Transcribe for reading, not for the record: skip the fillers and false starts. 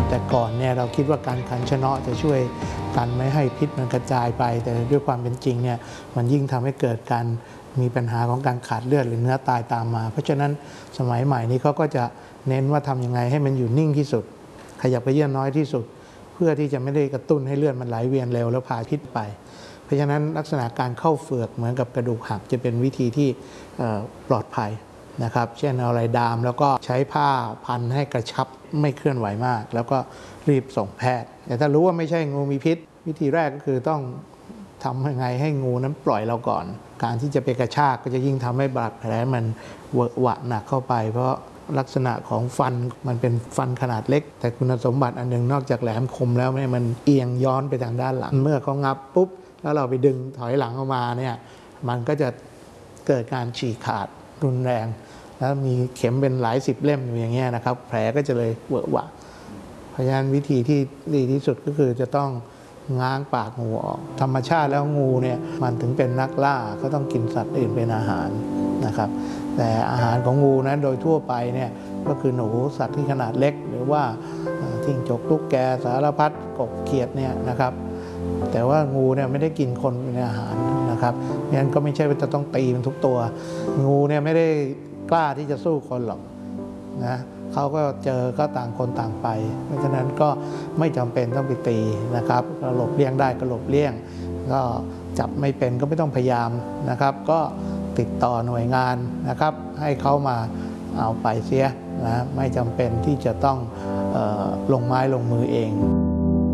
แต่ก่อนเนี่ยเราคิดว่าการขันชะเนาะจะช่วยกันไม่ให้พิษมันกระจายไปแต่ด้วยความเป็นจริงเนี่ยมันยิ่งทำให้เกิดการมีปัญหาของการขาดเลือดหรือเนื้อตายตามมาเพราะฉะนั้นสมัยใหม่นี้เขาก็จะเน้นว่าทำยังไงให้มันอยู่นิ่งที่สุดขยับเขยื้อนน้อยที่สุดเพื่อที่จะไม่ได้กระตุ้นให้เลือดมันไหลเวียนเร็วแล้วพาพิษไปเพราะฉะนั้นลักษณะการเข้าเฟือกเหมือนกับกระดูกหักจะเป็นวิธีที่ปลอดภัยนะครับเช่นเอาอะไรดามแล้วก็ใช้ผ้าพันให้กระชับไม่เคลื่อนไหวมากแล้วก็รีบส่งแพทย์แต่ถ้ารู้ว่าไม่ใช่งูมีพิษวิธีแรกก็คือต้องทำยังไงให้งูนั้นปล่อยเราก่อนการที่จะไปกระชากก็จะยิ่งทำให้บาดแผลมันเวอะหวะหนักเข้าไปเพราะลักษณะของฟันมันเป็นฟันขนาดเล็กแต่คุณสมบัติอันหนึ่งนอกจากแหลมคมแล้วมันเอียงย้อนไปทางด้านหลังเมื่อเขางับปุ๊บแล้วเราไปดึงถอยหลังออกมาเนี่ยมันก็จะเกิดการฉีกขาดรุนแรงแล้วมีเข็มเป็นหลายสิบเล่มอยู่อย่างเงี้ยนะครับแผลก็จะเลยเวอะหวะเพราะฉะนั้นวิธีที่ดีที่สุดก็คือจะต้องง้างปากงูออกธรรมชาติแล้วงูเนี่ยมันถึงเป็นนักล่าก็ต้องกินสัตว์อื่นเป็นอาหารนะครับแต่อาหารของงูนั้นโดยทั่วไปเนี่ยก็คือหนูสัตว์ที่ขนาดเล็กหรือว่าจิ้งจกตุ๊กแกสารพัดกบเขียดเนี่ยนะครับแต่ว่างูเนี่ยไม่ได้กินคนเป็นอาหารนะครับงั้นก็ไม่ใช่ว่าจะต้องตีมันทุกตัวงูเนี่ยไม่ได้กล้าที่จะสู้คนหรอกนะเขาก็เจอก็ต่างคนต่างไปเพราะฉะนั้นก็ไม่จำเป็นต้องไปตีนะครับหลบเลี่ยงได้ก็หลบเลี่ยงก็จับไม่เป็นก็ไม่ต้องพยายามนะครับก็ติดต่อหน่วยงานนะครับให้เขามาเอาไปเสียนะไม่จำเป็นที่จะต้องลงไม้ลงมือเอง